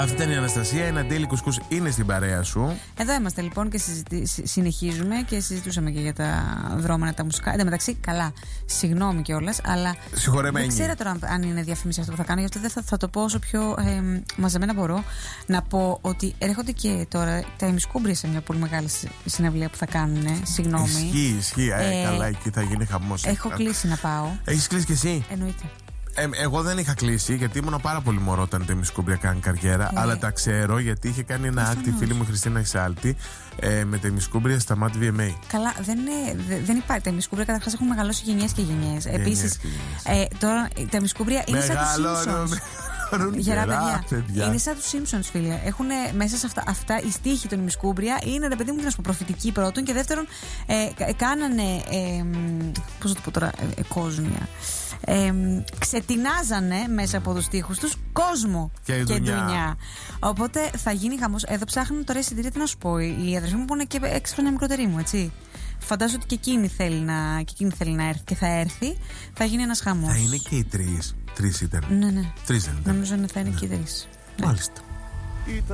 Αυτή ήταν η Αναστασία. Η Ναντέλη Κουσκούς είναι στην παρέα σου. Εδώ είμαστε λοιπόν και συνεχίζουμε και συζητούσαμε και για τα δρόμενα, τα μουσικά. Εν τω μεταξύ, καλά, συγγνώμη κιόλας, αλλά. Συγχωρεμένη. Δεν ξέρω τώρα αν είναι διαφήμιση αυτό που θα κάνω, γι' αυτό δεν θα το πω όσο πιο μαζεμένα μπορώ. Να πω ότι έρχονται και τώρα τα ημισκούμπρια σε μια πολύ μεγάλη συναυλία που θα κάνουν. Συγγνώμη. Ισχύει. Καλά, εκεί θα γίνει χαμός. Έχω κλείσει να πάω. Έχεις κλείσει κι εσύ? Εννοείται. Εγώ δεν είχα κλείσει γιατί ήμουν πάρα πολύ μωρό όταν το ημισκούμπρια κάνει καριέρα. Αλλά τα ξέρω γιατί είχε κάνει ένα άκτη φίλη μου Χριστίνα Ισάλτη με τα ημισκούμπρια στα Mad VMA. Καλά, δεν υπάρχει. Τα ημισκούμπρια καταρχάς έχουν μεγαλώσει γενιές και γενιές. Επίσης, τώρα τα ημισκούμπρια είναι σαν τους Simpsons. Γερά παιδιά. Είναι σαν τους Simpsons, φίλε. Έχουν μέσα σε αυτά η στίχη των ημισκούμπρια είναι, ρε παιδί μου, να σου πω, προφητική πρώτον, και δεύτερον, κάνανε. Πώς θα το πω τώρα, κόσμια. Ξετινάζανε μέσα από τους στίχους τους κόσμο και δουλειά. Οπότε θα γίνει χαμός. Εδώ ψάχνουν τώρα εισιτήρια, τι να σου πω. Η αδερφή μου που είναι και 6 χρόνια μικρότερη μου, έτσι. Φαντάζομαι ότι και εκείνη θέλει να έρθει και θα έρθει. Θα γίνει ένας χαμός. Θα είναι και οι τρεις. Τρεις ήταν. Ναι. Τρεις δεν ήταν. Νομίζω ότι θα είναι και οι τρεις. Μάλιστα.